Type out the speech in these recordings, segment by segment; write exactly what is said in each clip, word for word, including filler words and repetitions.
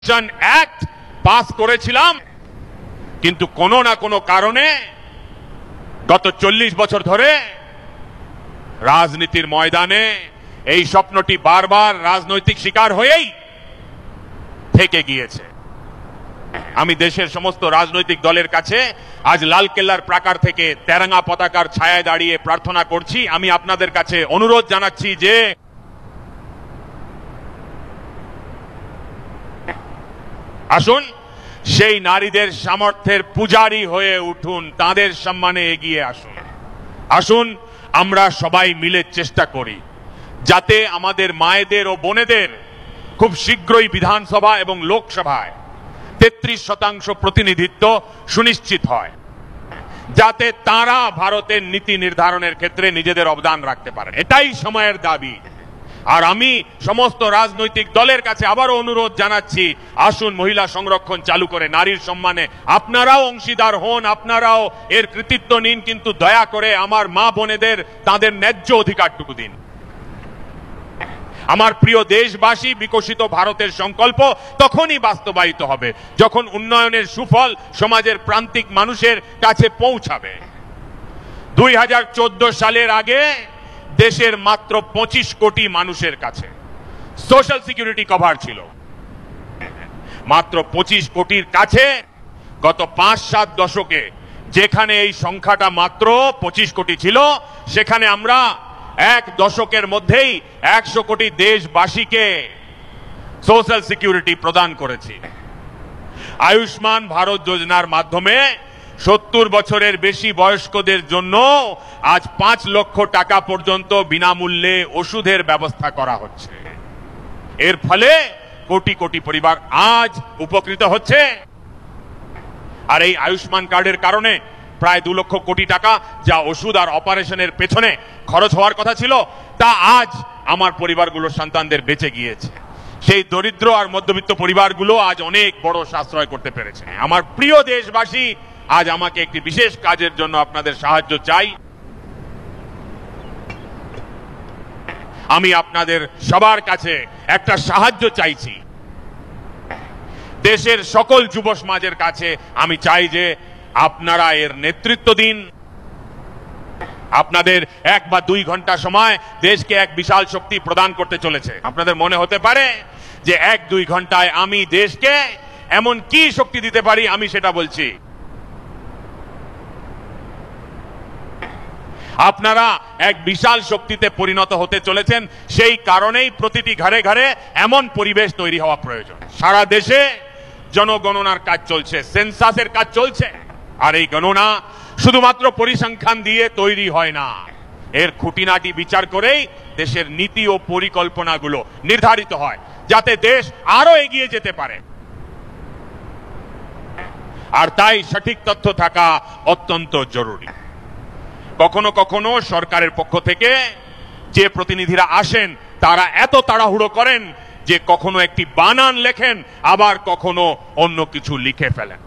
Act pass করেছিলাম, কিন্তু কোনো না কোনো কারণে গত চল্লিশ বছর ধরে রাজনীতির ময়দানে এই স্বপ্নটি বারবার রাজনৈতিক শিকার হয়েই থেকে গিয়েছে। আমি দেশের সমস্ত রাজনৈতিক দলের কাছে আজ লালকেল্লার প্রাকার থেকে তেরঙ্গা পতাকার ছায়ায় দাঁড়িয়ে প্রার্থনা করছি, আমি আপনাদের কাছে অনুরোধ জানাচ্ছি যে আসুন সেই নারীদের সামর্থ্যের পূজারী হয়ে উঠুন, তাদের সম্মানে এগিয়ে আসুন। আসুন আমরা সবাই মিলে চেষ্টা করি যাতে আমাদের মায়েদের ও বোনেদের খুব শীঘ্রই বিধানসভা এবং লোকসভায় তেত্রিশ শতাংশ প্রতিনিধিত্ব সুনিশ্চিত হয়, যাতে তারা ভারতের নীতি নির্ধারণের ক্ষেত্রে নিজেদের অবদান রাখতে পারেন। এটাই সময়ের দাবি। আর আমি সমস্ত রাজনৈতিক দলের কাছে আবারও অনুরোধ জানাচ্ছি, আসুন মহিলা সংরক্ষণ চালু করে নারীর সম্মানে আপনারাও অংশীদার হন, আপনারাও এর কৃতিত্ব নিন, কিন্তু দয়া করে আমার মা বোনেদের তাদের ন্যায্য অধিকারটুকু দিন। আমার প্রিয় দেশবাসী, বিকশিত ভারতের সংকল্প তখনই বাস্তবায়িত হবে যখন উন্নয়নের সুফল সমাজের প্রান্তিক মানুষের কাছে পৌঁছাবে। দুই হাজার চোদ্দ সালের আগে দেশের মাত্র পঁচিশ কোটি মানুষের কাছে সোশ্যাল সিকিউরিটি কভার ছিল। মাত্র পঁচিশ কোটির কাছে গত পাঁচ সাত দশকে যেখানে এই সংখ্যাটা মাত্র পঁচিশ কোটি ছিল, সেখানে আমরা এক দশকের মধ্যেই একশো কোটি দেশবাসীকে সোশ্যাল সিকিউরিটি প্রদান করেছি। আয়ুষ্মান ভারত যোজনার মাধ্যমে সত্তর বছরের বেশি বয়স্কদের জন্য আজ পাঁচ লক্ষ টাকা পর্যন্ত বিনামূল্যে ওষুধের ব্যবস্থা করা হচ্ছে। এর ফলে কোটি কোটি পরিবার আজ উপকৃত হচ্ছে। আর এই আয়ুষ্মান কার্ডের কারণে প্রায় দু লক্ষ কোটি টাকা যা ওষুধ আর অপারেশনের পেছনে খরচ হওয়ার কথা ছিল, তা আজ আমার পরিবারগুলোর সন্তানদের বেঁচে গিয়েছে। সেই দরিদ্র আর মধ্যবিত্ত পরিবারগুলো আজ অনেক বড় সাশ্রয় করতে পেরেছে। আমার প্রিয় দেশবাসী, আজ আমাকে একটি বিশেষ কাজের জন্য আপনাদের সাহায্য চাই। আমি আপনাদের সবার কাছে একটা সাহায্য চাইছি। দেশের সকল যুব সমাজের কাছে আমি চাই যে আপনারা এর নেতৃত্ব দিন। আপনাদের এক বা দুই ঘন্টা সময় দেশকে এক বিশাল শক্তি প্রদান করতে চলেছে। আপনাদের মনে হতে পারে যে এক দুই ঘন্টায় আমি দেশকে এমন কি শক্তি দিতে পারি, আমি সেটা বলছি। আপনারা এক বিশাল শক্তিতে পরিণত হতে চলেছেন, সেই কারণেই প্রতিটি ঘরে ঘরে এমন পরিবেশ তৈরি হওয়া প্রয়োজন। সারা দেশে জনগণনার কাজ চলছে, সেন্সাসের কাজ চলছে। আর এই গণনা শুধুমাত্র পরিসংখ্যান দিয়ে তৈরি হয় না, এর খুঁটিনাটি বিচার করেই দেশের নীতি ও পরিকল্পনাগুলো নির্ধারিত হয়, যাতে দেশ আরো এগিয়ে যেতে পারে। আর তাই সঠিক তথ্য থাকা অত্যন্ত জরুরি। কখনো কখনো সরকারের পক্ষ থেকে যে প্রতিনিধিরা আসেন তারা এত তাড়াহুড়ো করেন যে কখনো একটি বানান লেখেন, আবার কখনো অন্য কিছু লিখে ফেলেন।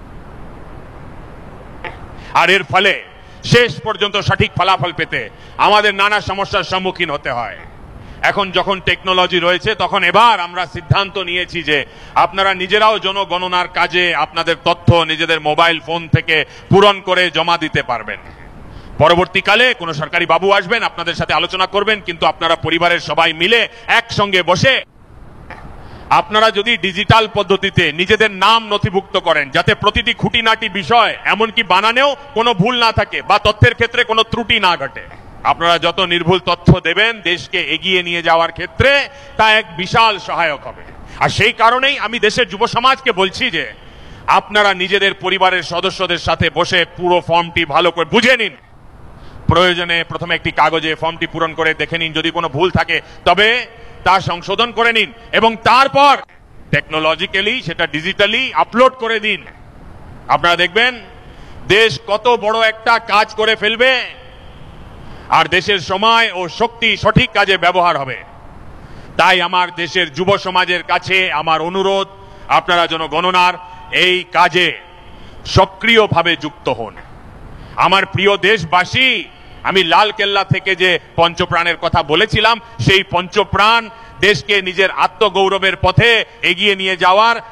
আর এর ফলে শেষ পর্যন্ত সঠিক ফলাফল পেতে আমাদের নানা সমস্যার সম্মুখীন হতে হয়। এখন যখন টেকনোলজি রয়েছে, তখন এবার আমরা সিদ্ধান্ত নিয়েছি যে আপনারা নিজেরাও জনগণনার কাজে আপনাদের তথ্য নিজেদের মোবাইল ফোন থেকে পূরণ করে জমা দিতে পারবেন। পরবর্তীকালে কোনো সরকারি বাবু আসবেন, আপনাদের সাথে আলোচনা করবেন, কিন্তু আপনারা পরিবারের সবাই মিলে একসঙ্গে বসে আপনারা যদি ডিজিটাল পদ্ধতিতে নিজেদের নাম নথিভুক্ত করেন, যাতে প্রতিটি খুঁটিনাটি বিষয় এমনকি বানানেও কোনো ভুল না থাকে বা তথ্যের ক্ষেত্রে কোনো ত্রুটি না ঘটে, আপনারা যত নির্ভুল তথ্য দেবেন দেশকে এগিয়ে নিয়ে যাওয়ার ক্ষেত্রে তা এক বিশাল সহায়ক হবে। আর সেই কারণেই আমি দেশের যুব সমাজকে বলছি যে আপনারা নিজেদের পরিবারের সদস্যদের সাথে বসে পুরো ফর্মটি ভালো করে বুঝে নিন। প্রয়োজনে প্রথমে একটি কাগজে ফর্মটি পূরণ করে দেখে নিন, যদি কোনো ভুল থাকে তবে তা সংশোধন করে নিন এবং তারপর টেকনোলজিক্যালি সেটা ডিজিটালি আপলোড করে দিন। আপনারা দেখবেন দেশ কত বড় একটা কাজ করে ফেলবে, আর দেশের সময় ও শক্তি সঠিক কাজে ব্যবহার হবে। তাই আমার দেশের যুব সমাজের কাছে আমার অনুরোধ, আপনারা জনগণনার এই কাজে সক্রিয়ভাবে যুক্ত হন। আমার প্রিয় দেশবাসী, আমি লালকেল্লা থেকে যে পঞ্চপ্রাণের কথা বলেছিলাম, সেই পঞ্চপ্রাণ দেশকে নিজের আত্মগৌরবের পথে এগিয়ে নিয়ে যাওয়ার